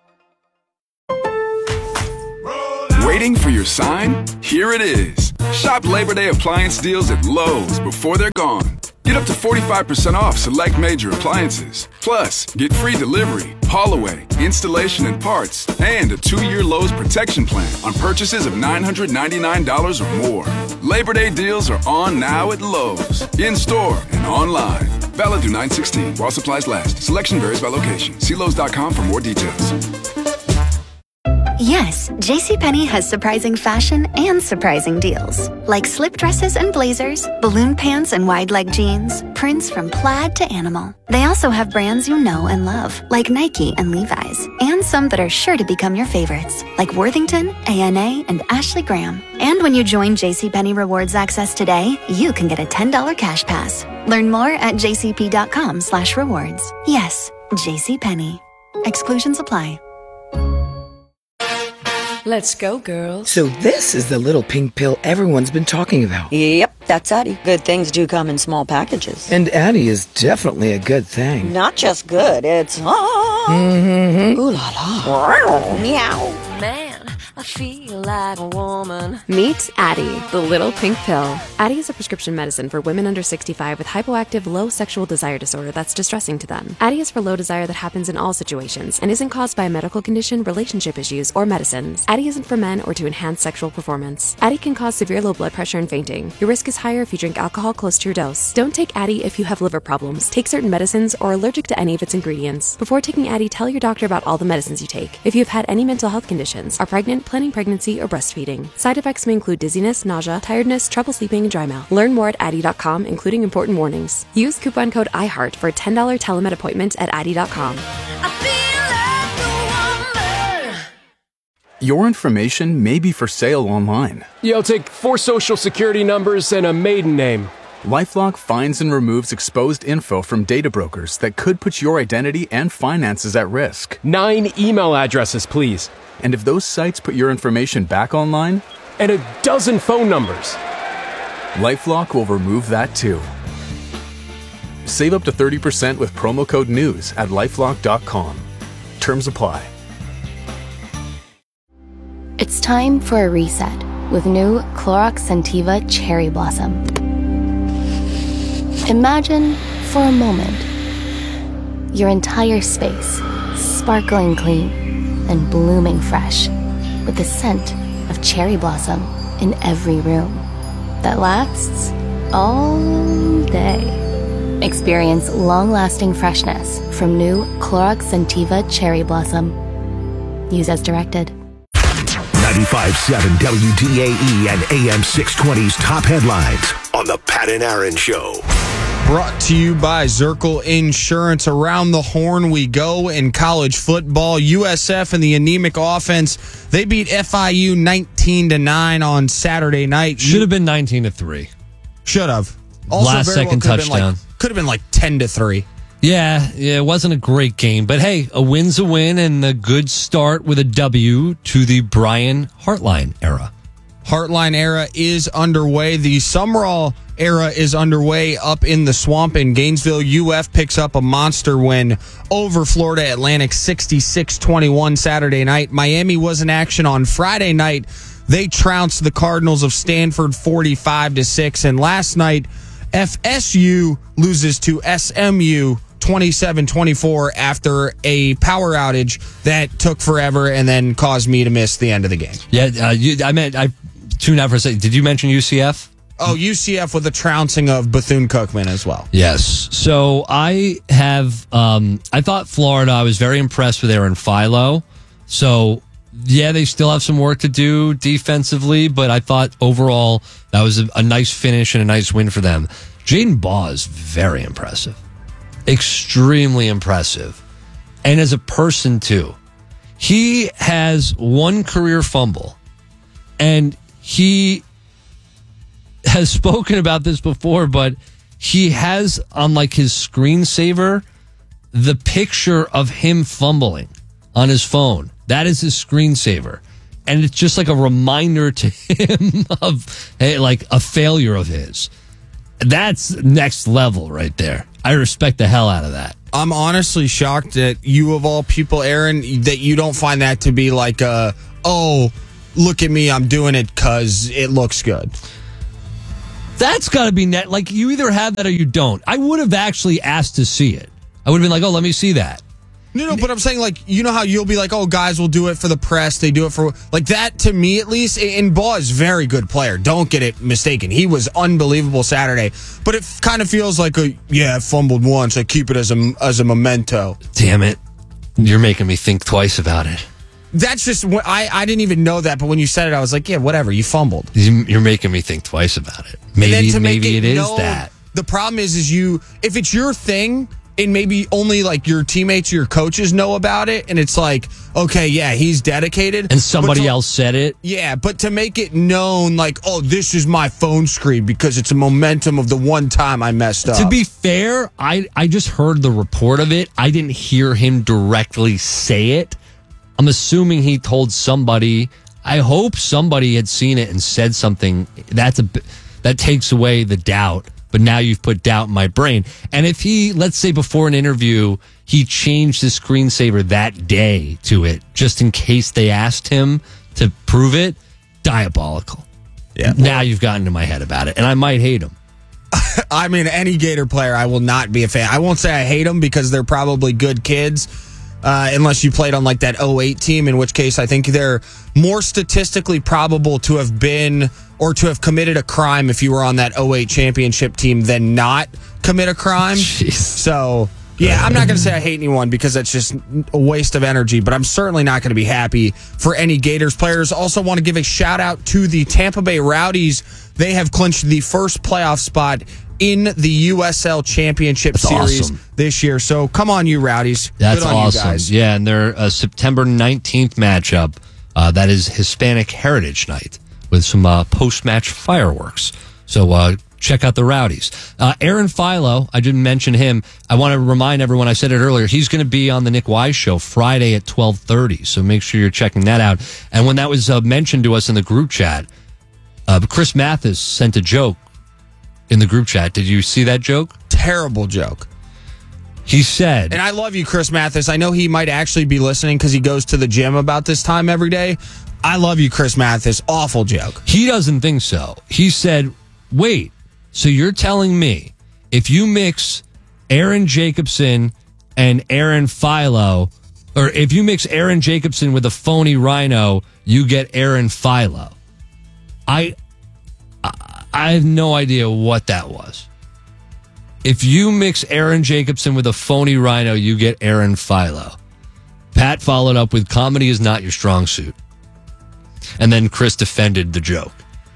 Waiting for your sign? Here it is. Shop Labor Day appliance deals at Lowe's before they're gone. Get up to 45% off select major appliances. Plus, get free delivery, haul away, installation and parts, and a 2-year Lowe's protection plan on purchases of $999 or more. Labor Day deals are on now at Lowe's, in-store and online. Valid through 9/16 while supplies last. Selection varies by location. See Lowe's.com for more details. Yes, JCPenney has surprising fashion and surprising deals. Like slip dresses and blazers, balloon pants and wide leg jeans, prints from plaid to animal. They also have brands you know and love, like Nike and Levi's, and some that are sure to become your favorites, like Worthington, ANA, and Ashley Graham. And when you join JCPenney Rewards Access today, you can get a $10 cash pass. Learn more at jcp.com/rewards. Yes, JCPenney. Exclusions apply. Let's go, girls. So this is the little pink pill everyone's been talking about. Yep, that's Addie. Good things do come in small packages. And Addie is definitely a good thing. Not just good, it's... Mm-hmm. Ooh la la. Meow. Man, I feel like a woman. Meet Addie, the little pink pill. Addie is a prescription medicine for women under 65 with hypoactive low sexual desire disorder that's distressing to them. Addie is for low desire that happens in all situations and isn't caused by a medical condition, relationship issues, or medicines. Addie isn't for men or to enhance sexual performance. Addie can cause severe low blood pressure and fainting. Your risk is higher if you drink alcohol close to your dose. Don't take Addie if you have liver problems, take certain medicines, or are allergic to any of its ingredients. Before taking Addie, tell your doctor about all the medicines you take. If you have had any mental health conditions, are pregnant, planning pregnancy, or breastfeeding. Side effects may include dizziness, nausea, tiredness, trouble sleeping, and dry mouth. Learn more at Addie.com, including important warnings. Use coupon code IHEART for a $10 telemed appointment at Addie.com. Your information may be for sale online. Yo, take 4 social security numbers and a maiden name. LifeLock finds and removes exposed info from data brokers that could put your identity and finances at risk. 9 email addresses, please. And if those sites put your information back online? And a dozen phone numbers. LifeLock will remove that too. Save up to 30% with promo code NEWS at LifeLock.com. Terms apply. It's time for a reset with new Clorox Scentiva Cherry Blossom. Imagine, for a moment, your entire space sparkling clean and blooming fresh with the scent of cherry blossom in every room that lasts all day. Experience long-lasting freshness from new Clorox Scentiva Cherry Blossom. Use as directed. 95.7 WDAE and AM 620's top headlines on the Pat and Aaron Show. Brought to you by Zirkle Insurance. Around the horn we go in college football. USF and the anemic offense, they beat FIU 19-9 on Saturday night. Should have been 19-3. Should have. Also, last second touchdown. Could have been like 10-3. Yeah, it wasn't a great game, but hey, a win's a win and a good start with a W to the Brian Hartline era. Hartline era is underway. The Sumrall era is underway up in the swamp in Gainesville. UF picks up a monster win over Florida Atlantic 66-21 Saturday night. Miami was in action on Friday night. They trounced the Cardinals of Stanford 45-6. And last night, FSU loses to SMU 27-24 after a power outage that took forever and then caused me to miss the end of the game. Yeah, I tuned out for a second. Did you mention UCF? Oh, UCF with a trouncing of Bethune-Cookman as well. Yes. So I have, I thought Florida, I was very impressed with Aaron Philo. So, yeah, they still have some work to do defensively, but I thought overall that was a nice finish and a nice win for them. Jaden Baugh is very impressive. Extremely impressive. And as a person, too. He has one career fumble, and he has spoken about this before, but he has on like his screensaver the picture of him fumbling on his phone. That is his screensaver. And it's just like a reminder to him of like a failure of his. That's next level right there. I respect the hell out of that. I'm honestly shocked that you, of all people, Aaron, that you don't find that to be like oh, look at me, I'm doing it because it looks good. That's got to be net. Like, you either have that or you don't. I would have actually asked to see it. I would have been like, oh, let me see that. No, but I'm saying, like, you know how you'll be like, oh, guys will do it for the press. They do it for, like, that to me at least. And Baugh is a very good player. Don't get it mistaken. He was unbelievable Saturday. But it kind of feels like, I fumbled once. I keep it as a memento. Damn it. You're making me think twice about it. That's just, I didn't even know that. But when you said it, I was like, yeah, whatever. You fumbled. You're making me think twice about it. Maybe it is that. The problem is if it's your thing, and maybe only like your teammates or your coaches know about it, and it's like, okay, yeah, he's dedicated. And somebody else said it? Yeah, but to make it known, like, oh, this is my phone screen because it's a momentum of the one time I messed up. To be fair, I just heard the report of it. I didn't hear him directly say it. I'm assuming he told somebody. I hope somebody had seen it and said something. That takes away the doubt. But now you've put doubt in my brain. And if he, let's say before an interview, he changed his screensaver that day to it, just in case they asked him to prove it, diabolical. Yeah. Now you've gotten to my head about it, and I might hate him. I mean, any Gator player, I will not be a fan. I won't say I hate them because they're probably good kids, unless you played on like that 08 team, in which case I think they're more statistically probable to have been or to have committed a crime if you were on that 08 championship team than not commit a crime. Jeez. So, yeah, I'm not going to say I hate anyone because that's just a waste of energy, but I'm certainly not going to be happy for any Gators players. Also want to give a shout out to the Tampa Bay Rowdies. They have clinched the first playoff spot in the USL Championship Series this year. So come on, you Rowdies. That's Good on awesome. You guys. Yeah, and their September 19th matchup, that is Hispanic Heritage Night with some post-match fireworks. So check out the Rowdies. Aaron Philo, I didn't mention him. I want to remind everyone, I said it earlier, he's going to be on the Nick Wise Show Friday at 12:30. So make sure you're checking that out. And when that was mentioned to us in the group chat, Chris Mathis sent a joke in the group chat. Did you see that joke? Terrible joke. He said... And I love you, Chris Mathis. I know he might actually be listening because he goes to the gym about this time every day. I love you, Chris Mathis. Awful joke. He doesn't think so. He said, wait, so you're telling me if you mix Aaron Jacobson and Aaron Philo, or if you mix Aaron Jacobson with a phony rhino, you get Aaron Philo? I have no idea what that was. If you mix Aaron Jacobson with a phony rhino, you get Aaron Philo. Pat followed up with, comedy is not your strong suit. And then Chris defended the joke.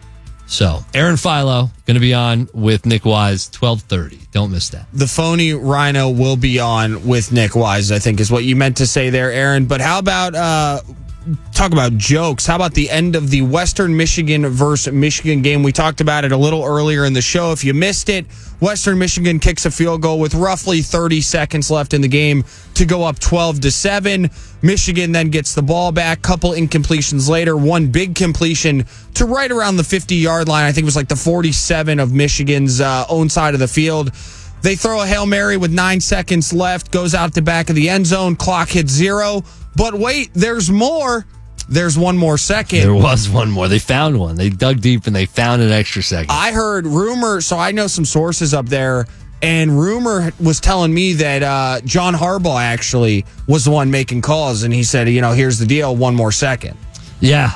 So, Aaron Philo, going to be on with Nick Wise, 12:30. Don't miss that. The phony rhino will be on with Nick Wise, I think is what you meant to say there, Aaron. But how about... talk about jokes. How about the end of the Western Michigan versus Michigan game? We talked about it a little earlier in the show. If you missed it, Western Michigan kicks a field goal with roughly 30 seconds left in the game to go up 12-7. Michigan then gets the ball back. Couple incompletions later, one big completion to right around the 50-yard line. I think it was like the 47 of Michigan's own side of the field. They throw a Hail Mary with 9 seconds left, goes out the back of the end zone, clock hits 0. But wait, there's more. There's one more second. There was one more. They found one. They dug deep and they found an extra second. I heard rumor, so I know some sources up there, and rumor was telling me that John Harbaugh actually was the one making calls, and he said, here's the deal, one more second. Yeah,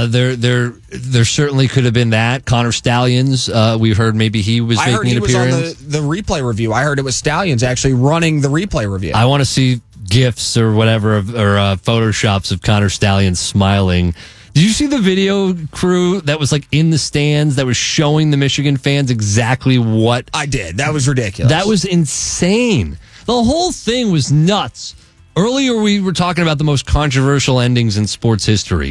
there certainly could have been that. Connor Stallions, we heard maybe he was making an appearance. I heard he was on the replay review. I heard it was Stallions actually running the replay review. I want to see GIFs or whatever, or Photoshops of Connor Stallions smiling. Did you see the video crew that was like in the stands that was showing the Michigan fans exactly what? I did. That was ridiculous. That was insane. The whole thing was nuts. Earlier, we were talking about the most controversial endings in sports history.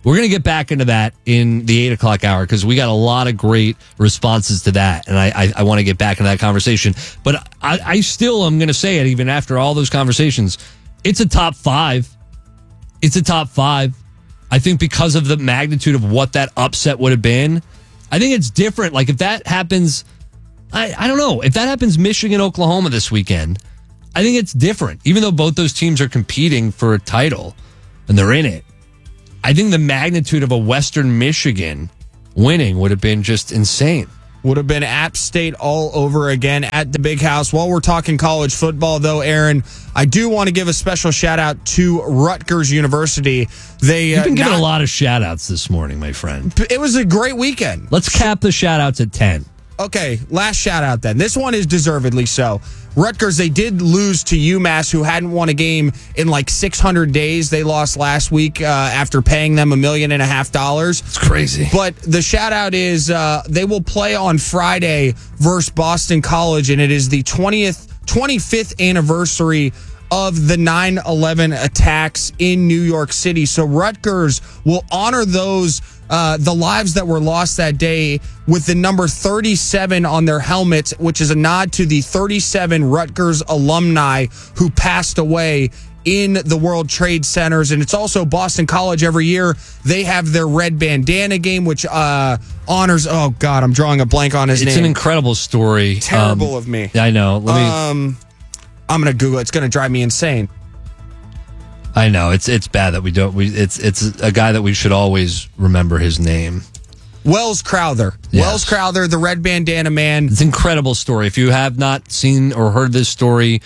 We're going to get back into that in the 8 o'clock hour because we got a lot of great responses to that. And I want to get back into that conversation. But I still am going to say it even after all those conversations. It's a top 5. It's a top 5. I think because of the magnitude of what that upset would have been, I think it's different. Like if that happens, I don't know. If that happens Michigan, Oklahoma this weekend, I think it's different. Even though both those teams are competing for a title and they're in it, I think the magnitude of a Western Michigan winning would have been just insane. Would have been App State all over again at the Big House. While we're talking college football, though, Aaron, I do want to give a special shout out to Rutgers University. You've been giving a lot of shout outs this morning, my friend. It was a great weekend. Let's cap the shout outs at 10. Okay, last shout out then. This one is deservedly so. Rutgers, they did lose to UMass, who hadn't won a game in like 600 days. They lost last week after paying them $1.5 million. It's crazy. But the shout out is they will play on Friday versus Boston College, and it is the 25th anniversary of the 9/11 attacks in New York City. So Rutgers will honor those the lives that were lost that day with the number 37 on their helmets, which is a nod to the 37 Rutgers alumni who passed away in the World Trade Centers. And it's also Boston College every year. They have their red bandana game, which honors, oh God, I'm drawing a blank on his name. It's an incredible story. Terrible of me. I know. I'm going to Google it. It's going to drive me insane. I know. It's bad that we don't. It's a guy that we should always remember his name. Wells Crowther. Yes. Wells Crowther, the red bandana man. It's an incredible story. If you have not seen or heard this story,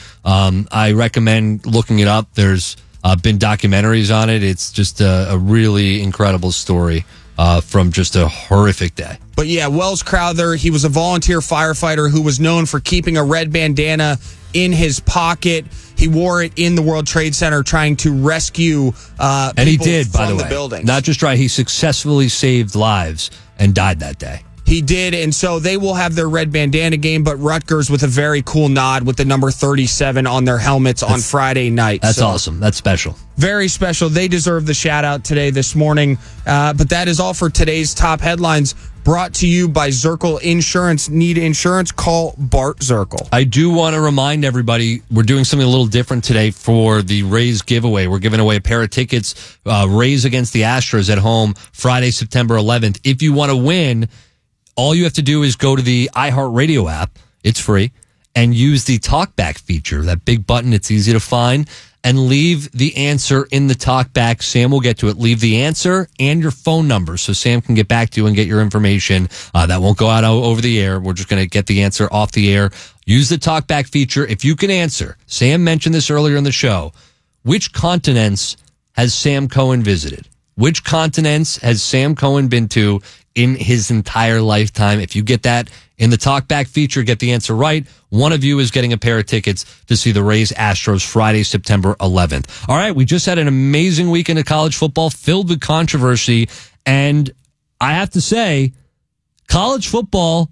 I recommend looking it up. There's been documentaries on it. It's just a really incredible story from just a horrific day. But yeah, Wells Crowther, he was a volunteer firefighter who was known for keeping a red bandana in his pocket. He wore it in the World Trade Center trying to rescue and he did, by the way. Buildings. Not just try, he successfully saved lives and died that day. He did, and so they will have their red bandana game, but Rutgers with a very cool nod with the number 37 on their helmets on Friday night. That's awesome. That's special. Very special. They deserve the shout out today, this morning. But that is all for today's top headlines, brought to you by Zirkle Insurance. Need insurance? Call Bart Zirkle. I do want to remind everybody, we're doing something a little different today for the Rays giveaway. We're giving away a pair of tickets, Rays against the Astros at home, Friday, September 11th. If you want to win, all you have to do is go to the iHeartRadio app. It's free. And use the talkback feature, that big button. It's easy to find. And leave the answer in the talkback. Sam will get to it. Leave the answer and your phone number so Sam can get back to you and get your information. That won't go out over the air. We're just going to get the answer off the air. Use the talkback feature. If you can answer, Sam mentioned this earlier in the show, which continents has Sam Cohen visited? Which continents has Sam Cohen been to in his entire lifetime? If you get that in the talkback feature, get the answer right, one of you is getting a pair of tickets to see the Rays Astros Friday, September 11th. All right, we just had an amazing weekend of college football filled with controversy, and I have to say, college football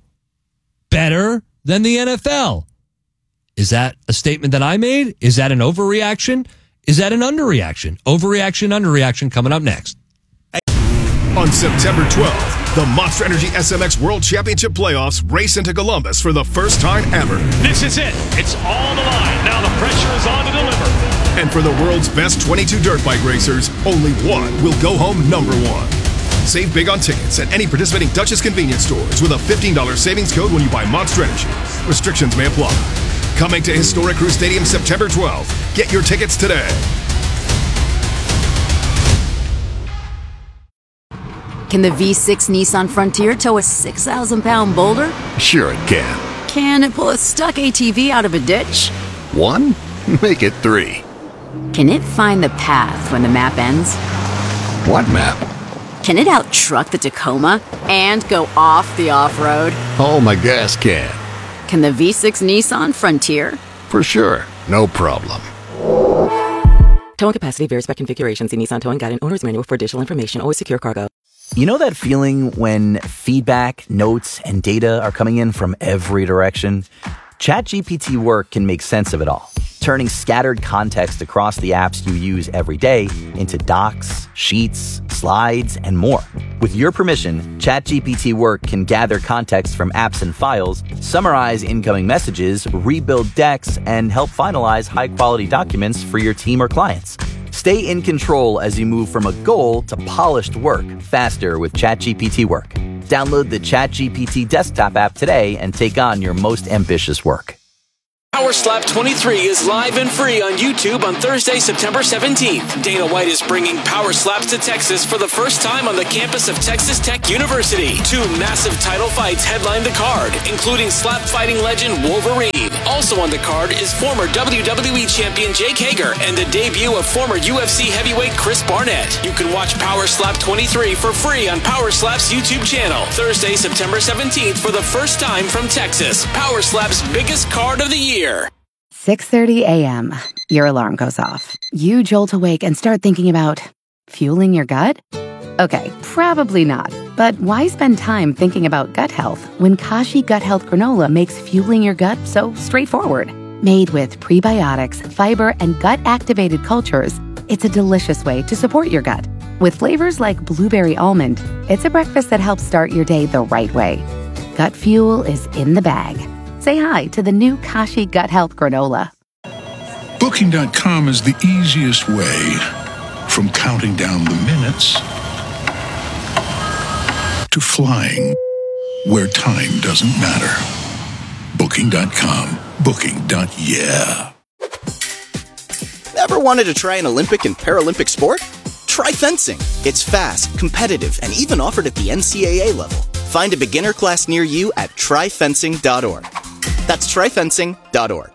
better than the NFL. Is that a statement that I made? Is that an overreaction? Is that an underreaction? Overreaction, underreaction, coming up next. On September 12th, the Monster Energy SMX World Championship Playoffs race into Columbus for the first time ever. This is it. It's all the line. Now the pressure is on to deliver. And for the world's best 22 dirt bike racers, only one will go home number one. Save big on tickets at any participating Dutchess convenience stores with a $15 savings code when you buy Monster Energy. Restrictions may apply. Coming to Historic Crew Stadium September 12th. Get your tickets today. Can the V6 Nissan Frontier tow a 6,000-pound boulder? Sure it can. Can it pull a stuck ATV out of a ditch? 1? Make it 3. Can it find the path when the map ends? What map? Can it out-truck the Tacoma and go off the off-road? Oh, my gas can. Can the V6 Nissan Frontier? For sure. No problem. Towing capacity varies by configuration. See Nissan Towing Guide and Owner's Manual for additional information. Always secure cargo. You know that feeling when feedback, notes, and data are coming in from every direction? ChatGPT Work can make sense of it all, turning scattered context across the apps you use every day into docs, sheets, slides, and more. With your permission, ChatGPT Work can gather context from apps and files, summarize incoming messages, rebuild decks, and help finalize high-quality documents for your team or clients. Stay in control as you move from a goal to polished work faster with ChatGPT Work. Download the ChatGPT desktop app today and take on your most ambitious work. Power Slap 23 is live and free on YouTube on Thursday, September 17th. Dana White is bringing Power Slaps to Texas for the first time on the campus of Texas Tech University. 2 massive title fights headline the card, including slap fighting legend Wolverine. Also on the card is former WWE champion Jake Hager and the debut of former UFC heavyweight Chris Barnett. You can watch Power Slap 23 for free on Power Slap's YouTube channel. Thursday, September 17th for the first time from Texas. Power Slap's biggest card of the year. 6:30 a.m. Your alarm goes off. You jolt awake and start thinking about fueling your gut? Okay, probably not. But why spend time thinking about gut health when Kashi Gut Health Granola makes fueling your gut so straightforward? Made with prebiotics, fiber, and gut-activated cultures, it's a delicious way to support your gut. With flavors like blueberry almond, it's a breakfast that helps start your day the right way. Gut fuel is in the bag. Say hi to the new Kashi Gut Health Granola. Booking.com is the easiest way from counting down the minutes to flying where time doesn't matter. Booking.com. Booking.yeah. Ever wanted to try an Olympic and Paralympic sport? Try fencing. It's fast, competitive, and even offered at the NCAA level. Find a beginner class near you at tryfencing.org. That's tryfencing.org.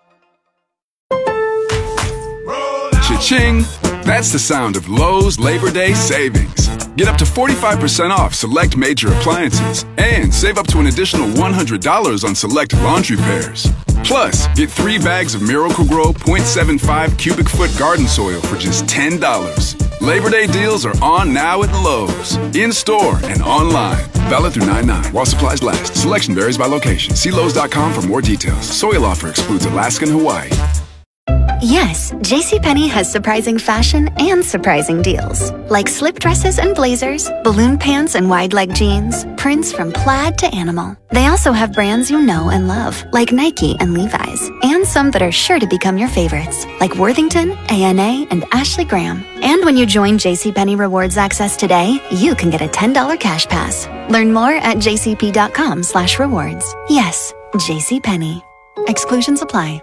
Cha-ching! That's the sound of Lowe's Labor Day savings. Get up to 45% off select major appliances and save up to an additional $100 on select laundry pairs. Plus, get 3 bags of Miracle-Gro 0.75 cubic foot garden soil for just $10. Labor Day deals are on now at Lowe's. In-store and online. Valid through 9/9 while supplies last. Selection varies by location. See Lowe's.com for more details. Soil offer excludes Alaska and Hawaii. Yes, JCPenney has surprising fashion and surprising deals. Like slip dresses and blazers, balloon pants and wide leg jeans, prints from plaid to animal. They also have brands you know and love, like Nike and Levi's, and some that are sure to become your favorites, like Worthington, A&A, and Ashley Graham. And when you join JCPenney Rewards Access today, you can get a $10 cash pass. Learn more at jcp.com/rewards. Yes, JCPenney. Exclusions apply.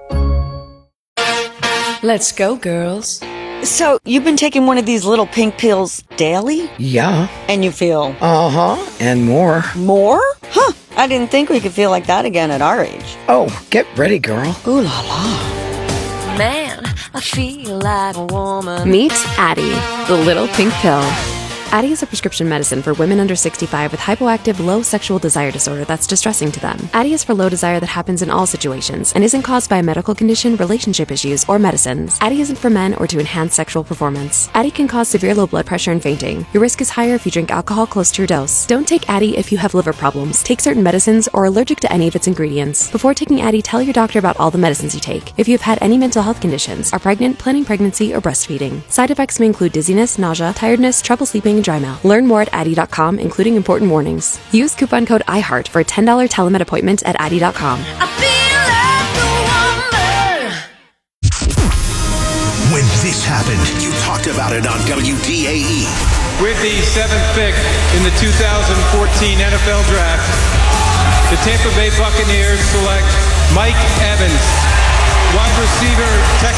Let's go, girls. So, you've been taking one of these little pink pills daily? Yeah. And you feel? Uh-huh. And more. More? Huh. I didn't think we could feel like that again at our age. Oh, get ready, girl. Ooh la la. Man, I feel like a woman. Meet Addyi, the little pink pill. Addyi is a prescription medicine for women under 65 with hypoactive low sexual desire disorder that's distressing to them. Addyi is for low desire that happens in all situations and isn't caused by a medical condition, relationship issues, or medicines. Addyi isn't for men or to enhance sexual performance. Addyi can cause severe low blood pressure and fainting. Your risk is higher if you drink alcohol close to your dose. Don't take Addyi if you have liver problems, take certain medicines, or are allergic to any of its ingredients. Before taking Addyi, tell your doctor about all the medicines you take. If you have had any mental health conditions, are pregnant, planning pregnancy, or breastfeeding. Side effects may include dizziness, nausea, tiredness, trouble sleeping, and dry mouth. Learn more at Addyi.com, including important warnings. Use coupon code IHEART for a $10 telemed appointment at Addyi.com. When this happened, you talked about it on WDAE. With the 7th pick in the 2014 NFL Draft, the Tampa Bay Buccaneers select Mike Evans, wide receiver, Texas